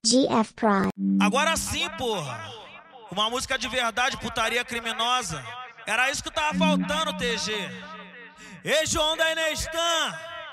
GF Prod. Agora sim, porra. Uma música de verdade, putaria criminosa. Era isso que tava faltando, TG. Ei, João da Inestan.